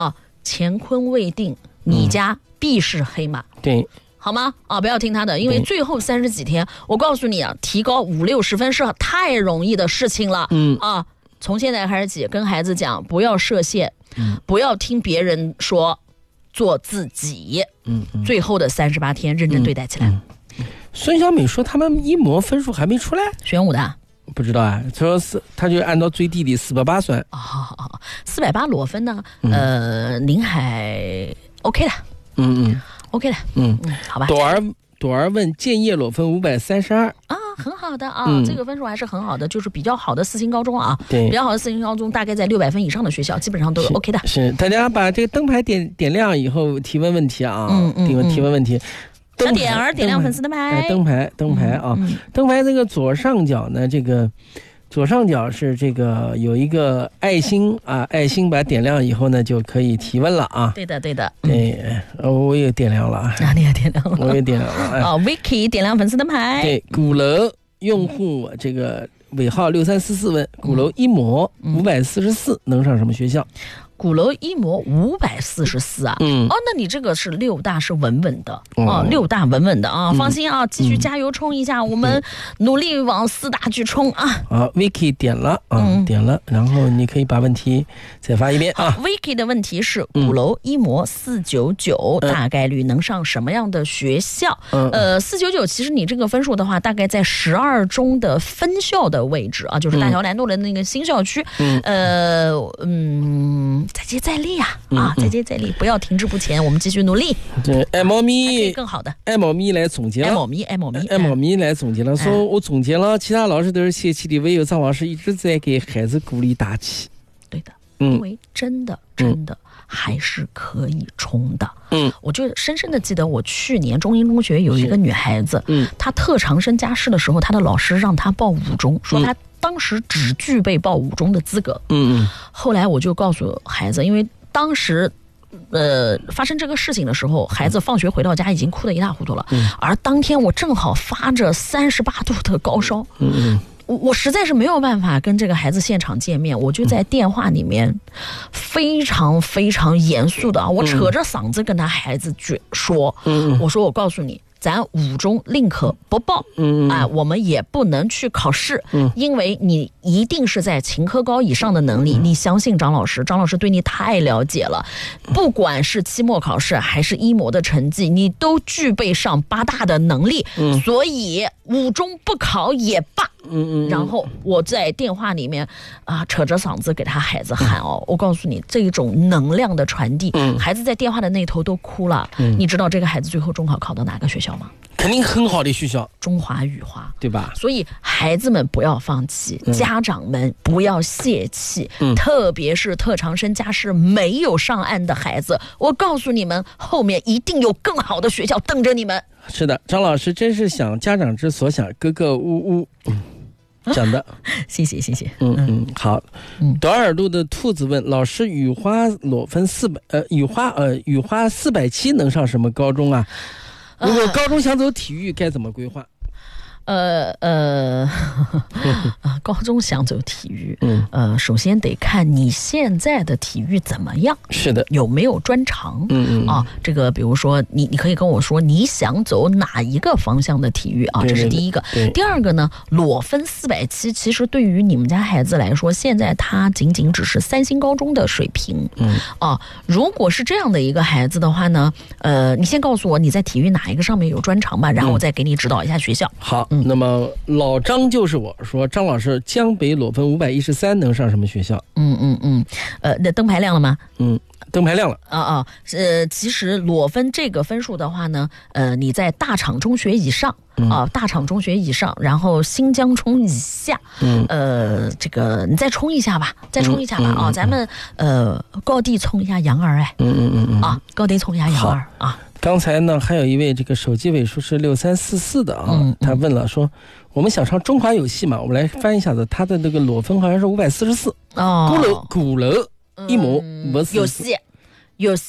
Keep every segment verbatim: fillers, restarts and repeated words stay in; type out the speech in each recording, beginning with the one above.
啊，乾坤未定，你家必是黑马。 嗯、对。 好吗？啊，不要听他的，因为最后三十几天，我告诉你啊，提高五六十分是太容易的事情了。 嗯啊，从现在开始起，跟孩子讲，不要设限，嗯，不要听别人说，做自己。 嗯，嗯最后的三十八天，认真对待起来。嗯嗯、孙小美说他们一模分数还没出来， 玄武的。 不知道啊，说是他就按照最低的四百八算。 啊，四百八裸分呢？嗯、呃，宁海 OK 的。 嗯嗯。 OK 的， 嗯嗯，好吧。 朵儿朵儿问建业裸分五百三十二啊，很好的啊、 嗯， 这个分数还是很好的，就是比较好的四星高中啊， 对， 比较好的四星高中，大概在六百分以上的学校，基本上都是 OK 的。 是，大家把这个灯牌点点亮以后提问问题啊， 嗯嗯， 提问提问问题。 小点儿点亮粉丝灯牌， 灯牌灯牌啊， 嗯嗯、 灯牌这个左上角呢，这个。左上角是这个有一个爱心啊，爱心把它点亮以后呢，就可以提问了啊。 对的，对的。 对，呃，我也点亮了啊。 啊，你也点亮了。 我也点亮了。 啊、哦、，Vicky 点亮粉丝灯牌。 对，鼓楼用户这个尾号六三四四问，鼓楼一模五百四十四能上什么学校？ 鼓楼一模五百四十四啊， 嗯， 哦，那你这个是六大是稳稳的、嗯、哦，六大稳稳的啊、嗯，放心啊，继续加油冲一下、嗯，我们努力往四大去冲啊。 好 ，Vicky 点了啊、嗯，点了，然后你可以把问题再发一遍啊。 Vicky 的问题是鼓楼一模四九九大概率能上什么样的学校？嗯、呃，四九九其实你这个分数的话，大概在十二中的分校的位置啊，就是大桥南路的那个新校区。嗯，呃，嗯。再接再厉啊！啊，再接再厉，不要停滞不前，我们继续努力。 对，爱猫咪更好的， 爱猫咪来总结了， 爱猫咪，爱猫咪， 爱猫咪来总结了，说、哎、我总结了，其他老师都是泄气的，唯有张老师一直在给孩子鼓励打气。 对的，因为真的，真的。嗯还是可以冲的，嗯，我就深深的记得我去年中英中学有一个女孩子，嗯，她特长生加试的时候，她的老师让她报五中，说她当时只具备报五中的资格，嗯嗯，后来我就告诉孩子，因为当时。呃，发生这个事情的时候，孩子放学回到家已经哭得一塌糊涂了，嗯、而当天我正好发着三十八度的高烧，嗯嗯。我我实在是没有办法跟这个孩子现场见面，我就在电话里面非常非常严肃的啊，我扯着嗓子跟他孩子说，嗯、我说我告诉你，咱五中宁可不报，嗯啊，我们也不能去考试，嗯，因为你一定是在勤科高以上的能力，你相信张老师，张老师对你太了解了，不管是期末考试还是一模的成绩，你都具备上八大的能力，嗯，所以五中不考也罢。嗯嗯，然后我在电话里面啊扯着嗓子给他孩子喊哦，我告诉你这种能量的传递，嗯，孩子在电话的那头都哭了。嗯，你知道这个孩子最后中考考到哪个学校吗？ 肯定很好的学校， 中华语华， 对吧？ 所以孩子们不要放弃，嗯、家长们不要泄气，嗯，特别是特长生加试没有上岸的孩子，我告诉你们，后面一定有更好的学校等着你们。 是的，张老师真是想家长之所想，咯咯呜呜。嗯讲的， 谢谢谢谢， 嗯嗯，好，嗯，短耳朵的兔子问老师：雨花裸分四百，呃，雨花呃雨花四百七能上什么高中啊？如果高中想走体育，该怎么规划？ 呃呃，啊，高中想走体育，嗯，呃，首先得看你现在的体育怎么样， 是的， 有没有专长， 嗯嗯啊，这个比如说你你可以跟我说你想走哪一个方向的体育啊，这是第一个。第二个呢，裸分四百七，其实对于你们家孩子来说，现在他仅仅只是三星高中的水平，嗯啊，如果是这样的一个孩子的话呢，呃，你先告诉我你在体育哪一个上面有专长吧，然后我再给你指导一下学校。 嗯、好。嗯，那么老张就是我说，张老师，江北裸分五百一十三能上什么学校？嗯嗯嗯，呃，那灯牌亮了吗？ 嗯，灯牌亮了。 啊啊，呃，其实裸分这个分数的话呢，呃，你在大厂中学以上啊、呃，大厂中学以上，然后新疆冲以下，嗯，呃，这个你再冲一下吧，再冲一下吧啊、嗯哦，咱们呃高低冲一下羊儿哎， 嗯嗯嗯嗯啊，高低冲一下羊儿啊。 刚才呢，还有一位这个手机尾数是六三四四的啊、嗯，他问了说，我们想唱中华有戏嘛？我们来翻一下子，他的那个裸分好像是五百四十四。哦，鼓楼鼓楼一模五四有戏，有戏。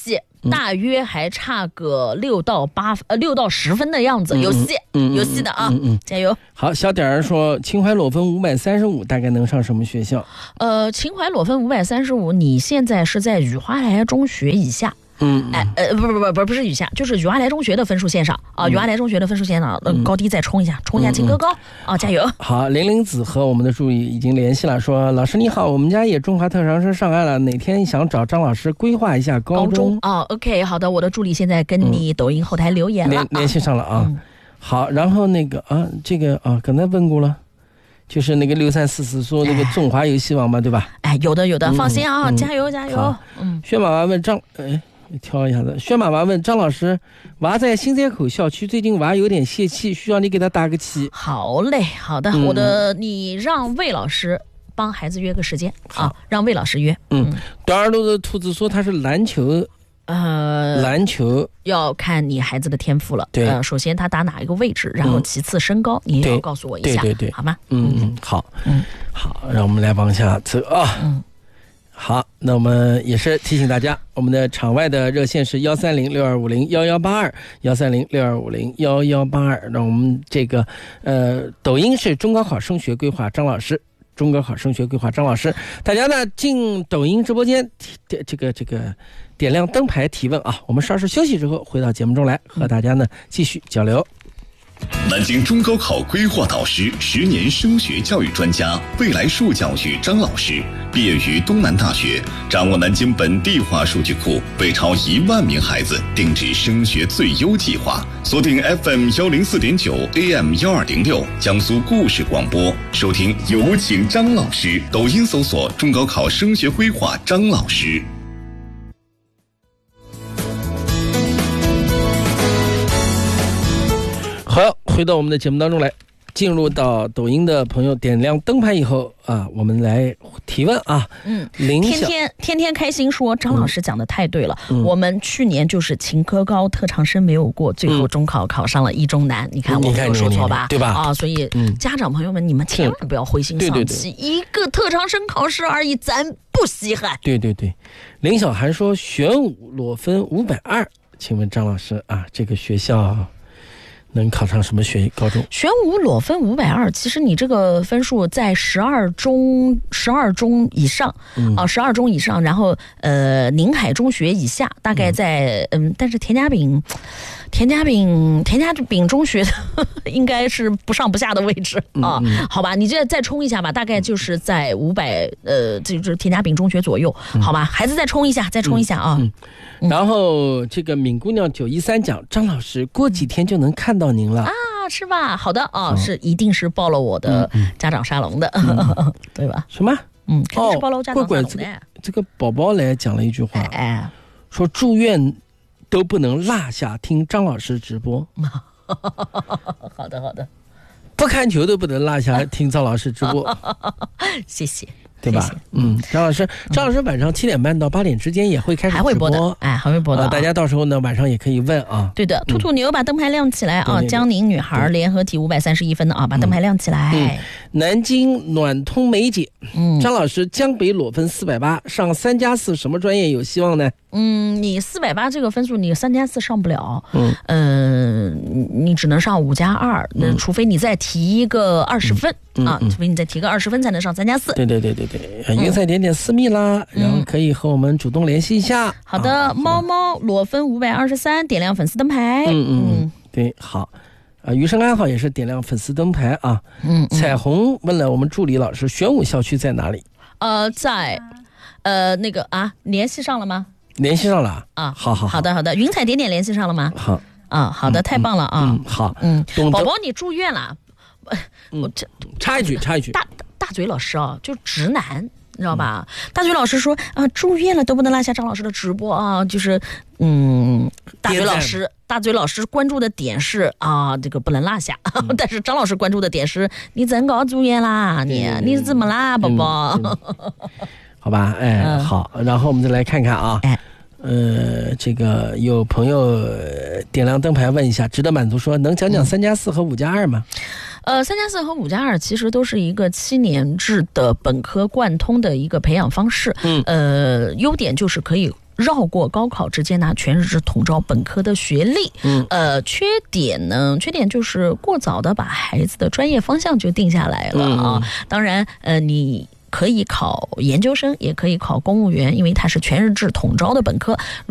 大约还差个六到八呃六到十分的样子，有戏，嗯、有戏的啊，嗯嗯，加油！ 好，小点儿说秦淮裸分五百三十五，大概能上什么学校？ 呃，秦淮裸分五百三十五，你现在是在雨花台中学以下。 嗯， 哎，呃，不不不不不是雨下，就是雨花台中学的分数线上啊，雨花台中学的分数线上，呃，高低再冲一下，冲一下秦科高啊，加油！ 好，玲玲子和我们的助理已经联系了，说老师你好，我们家也中华特长生上岸了，哪天想找张老师规划一下高中啊 ？OK， 好的，我的助理现在跟你抖音后台留言了， 联联系上了啊。 嗯、 好，然后那个啊，这个啊，刚才问过了。就是那个六三四四说那个中华有希望吗？对吧？ 哎，有的有的，放心啊，嗯、加油加油！ 嗯，薛妈妈问张，哎。挑一下子，薛妈妈问张老师，娃在新街口校区，最近娃有点泄气，需要你给他打个气。 好嘞，好的，嗯、我的，你让魏老师帮孩子约个时间啊，让魏老师约。 嗯，短耳朵的兔子说他是篮球， 呃， 篮球要看你孩子的天赋了。 对， 呃，首先他打哪一个位置，然后其次身高，你也要告诉我一下， 对对对， 好吗？ 嗯嗯，好，嗯好，让我们来往下走啊。嗯。好，那我们也是提醒大家，我们的场外的热线是幺三零六二五零幺幺八二，幺三零六二五零幺幺八二。那我们这个呃，抖音是中高考升学规划张老师，中高考升学规划张老师。大家呢进抖音直播间，这个这个点亮灯牌提问啊。我们稍事休息之后回到节目中来，和大家呢继续交流。 南京中高考规划导师，十年升学教育专家，未来数教育张老师，毕业于东南大学，掌握南京本地化数据库，为超一万名孩子定制升学最优计划。锁定 F M 幺零四点九 A M 幺二零六江苏故事广播，收听有请张老师。抖音搜索中高考升学规划张老师。 好，回到我们的节目当中来，进入到抖音的朋友点亮灯牌以后啊，我们来提问啊。 嗯，天天天天开心说张老师讲的太对了、嗯、我们去年就是秦科高特长生没有过，最后中考考上了一中南、嗯、你看我没有说错吧？ 对吧？ 啊，所以家长朋友们、嗯、你们千万不要灰心丧气，对对对，一个特长生考试而已，咱不稀罕。 对对对，林小涵说玄武裸分五百二，请问张老师啊，这个学校能考上什么学高中？ 玄武裸分五百二，其实你这个分数在十二中十二中以上、嗯、啊，十二中以上，然后呃宁海中学以下，大概在嗯，但是田家炳。田家炳田家炳中学应该是不上不下的位置啊，嗯嗯、好吧，你这再冲一下吧，大概就是在五百呃，就是田家炳中学左右，嗯、好吧，孩子再冲一下，再冲一下啊。嗯嗯、然后这个敏姑娘九一三讲，张老师过几天就能看到您了啊，是吧？好的啊、哦，是一定是报了我的家长沙龙的，嗯、对吧？ 什么？ 嗯，肯定是报了我家长沙龙的。 这个这个宝宝来讲了一句话，哎，说住院都不能落下听张老师直播。 好的好的， 不看球都不能落下听张老师直播。 谢谢， 对吧？ 谢谢嗯，张老师，张老师晚上七点半到八点之间也会开始直播， 还会播的，哎，还会播的、啊呃。大家到时候呢晚上也可以问啊。 对的，兔兔牛把灯牌亮起来啊！江宁女孩联合体五百三十一分的啊，把灯牌亮起来。 嗯嗯、南京暖通梅姐，嗯，张老师江北裸分四百八，上三加四什么专业有希望呢？ 嗯，你四百八这个分数，你三加四上不了，嗯，呃，你只能上五加二，那、嗯、除非你再提一个二十分、嗯、啊，除非你再提个二十分才能上三加四。 对对对对对，云彩点点私密啦，嗯、然后可以和我们主动联系一下。 好的，啊、猫猫裸分五百二十三，点亮粉丝灯牌。 嗯嗯，嗯对，好。啊，余生安好也是点亮粉丝灯牌啊。嗯，彩虹问了我们助理老师，玄武校区在哪里？ 呃，在呃那个啊，联系上了吗？ 联系上了啊， 好好好的好的，云彩点点联系上了吗？ 好啊，好的，太棒了啊， 嗯好， 嗯，宝宝你住院了， 我这插一句插一句， 大大嘴老师啊，就直男。你知道吧？嗯、大嘴老师说啊，住院了都不能落下张老师的直播啊，就是嗯，大嘴老师，大嘴老师关注的点是啊，这个不能落下，嗯、但是张老师关注的点是你怎搞住院啦？你你怎么啦，宝宝？ 嗯嗯、好吧，哎，嗯、好，然后我们再来看看啊，哎、呃，这个有朋友点亮灯牌问一下，值得满足说，能讲讲三加四和五加二吗？ 呃，三加四和五加二其实都是一个七年制的本科贯通的一个培养方式。嗯，呃，优点就是可以绕过高考，直接拿全日制统招本科的学历。 嗯， 呃，缺点呢？缺点就是过早的把孩子的专业方向就定下来了啊。嗯、当然，呃，你可以考研究生，也可以考公务员，因为它是全日制统招的本科。